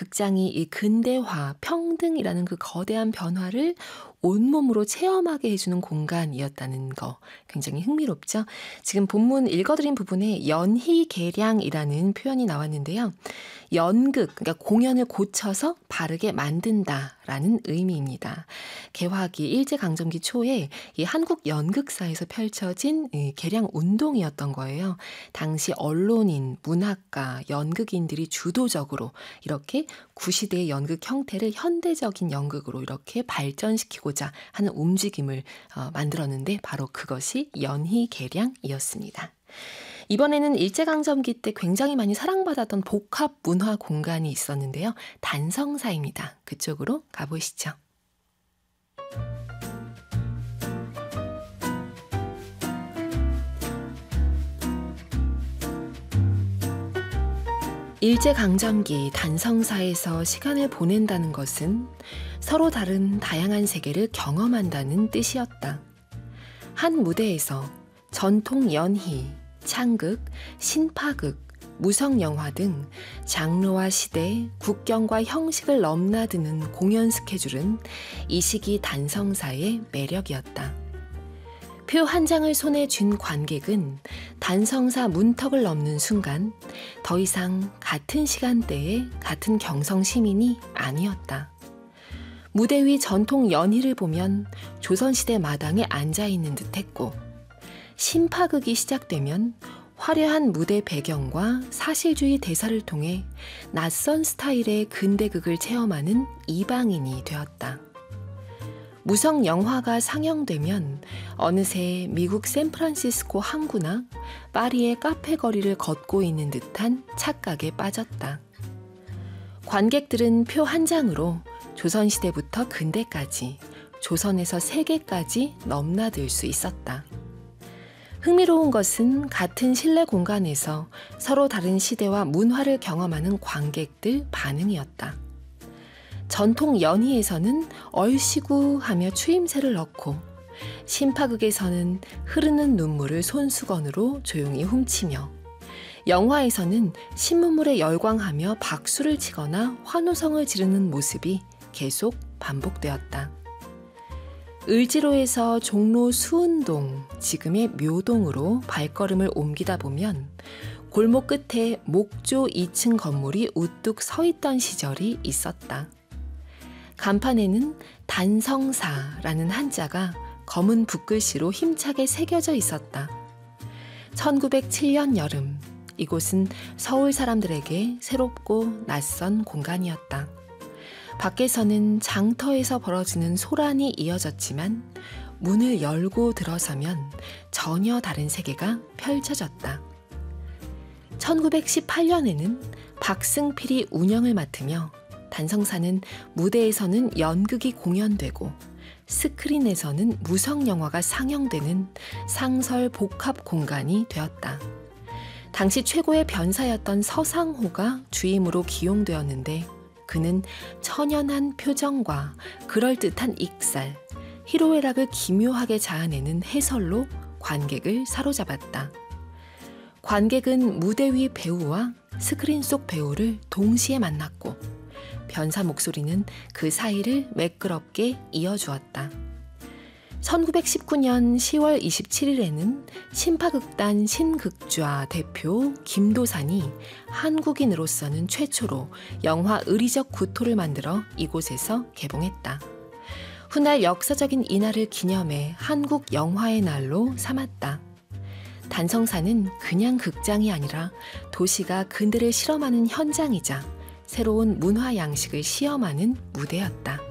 극장이 이 근대화, 평등이라는 그 거대한 변화를 온몸으로 체험하게 해주는 공간이었다는 거 굉장히 흥미롭죠. 지금 본문 읽어드린 부분에 연희계량이라는 표현이 나왔는데요. 연극, 그러니까 공연을 고쳐서 바르게 만든다라는 의미입니다. 개화기 일제강점기 초에 이 한국 연극사에서 펼쳐진 개량 운동이었던 거예요. 당시 언론인, 문학가, 연극인들이 주도적으로 이렇게 구시대의 연극 형태를 현대적인 연극으로 이렇게 발전시키고자 하는 움직임을 만들었는데 바로 그것이 연희계량이었습니다. 이번에는 일제강점기 때 굉장히 많이 사랑받았던 복합 문화 공간이 있었는데요. 단성사입니다. 그쪽으로 가보시죠. 일제강점기 단성사에서 시간을 보낸다는 것은 서로 다른 다양한 세계를 경험한다는 뜻이었다. 한 무대에서 전통 연희, 창극, 신파극, 무성영화 등 장르와 시대, 국경과 형식을 넘나드는 공연 스케줄은 이 시기 단성사의 매력이었다. 표 한 장을 손에 쥔 관객은 단성사 문턱을 넘는 순간 더 이상 같은 시간대에 같은 경성 시민이 아니었다. 무대 위 전통 연희를 보면 조선시대 마당에 앉아있는 듯했고 신파극이 시작되면 화려한 무대 배경과 사실주의 대사를 통해 낯선 스타일의 근대극을 체험하는 이방인이 되었다. 무성 영화가 상영되면 어느새 미국 샌프란시스코 항구나 파리의 카페 거리를 걷고 있는 듯한 착각에 빠졌다. 관객들은 표 한 장으로 조선시대부터 근대까지, 조선에서 세계까지 넘나들 수 있었다. 흥미로운 것은 같은 실내 공간에서 서로 다른 시대와 문화를 경험하는 관객들 반응이었다. 전통 연희에서는 얼씨구 하며 추임새를 넣고 신파극에서는 흐르는 눈물을 손수건으로 조용히 훔치며 영화에서는 신문물에 열광하며 박수를 치거나 환호성을 지르는 모습이 계속 반복되었다. 을지로에서 종로 수은동, 지금의 묘동으로 발걸음을 옮기다 보면 골목 끝에 목조 2층 건물이 우뚝 서 있던 시절이 있었다. 간판에는 단성사라는 한자가 검은 붓글씨로 힘차게 새겨져 있었다. 1907년 여름, 이곳은 서울 사람들에게 새롭고 낯선 공간이었다. 밖에서는 장터에서 벌어지는 소란이 이어졌지만 문을 열고 들어서면 전혀 다른 세계가 펼쳐졌다. 1918년에는 박승필이 운영을 맡으며 단성사는 무대에서는 연극이 공연되고 스크린에서는 무성영화가 상영되는 상설 복합 공간이 되었다. 당시 최고의 변사였던 서상호가 주임으로 기용되었는데 그는 천연한 표정과 그럴듯한 익살, 희로애락을 기묘하게 자아내는 해설로 관객을 사로잡았다. 관객은 무대 위 배우와 스크린 속 배우를 동시에 만났고 변사 목소리는 그 사이를 매끄럽게 이어주었다. 1919년 10월 27일에는 신파극단 신극좌 대표 김도산이 한국인으로서는 최초로 영화 의리적 구토를 만들어 이곳에서 개봉했다. 훗날 역사적인 이날을 기념해 한국 영화의 날로 삼았다. 단성사는 그냥 극장이 아니라 도시가 근대를 실험하는 현장이자 새로운 문화 양식을 시험하는 무대였다.